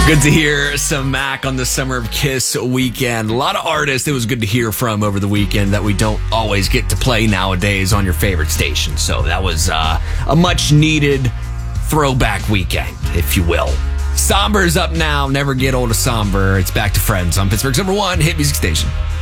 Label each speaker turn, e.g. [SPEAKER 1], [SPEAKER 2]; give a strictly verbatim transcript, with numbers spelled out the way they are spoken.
[SPEAKER 1] Good to hear some Mac on the Summer of Kiss weekend. A lot of artists it was good to hear from over the weekend that we don't always get to play nowadays on your favorite station. So that was uh, a much needed throwback weekend, if you will. Somber's up now. Never get old of Somber. It's back to Friends on Pittsburgh's number one hit music station.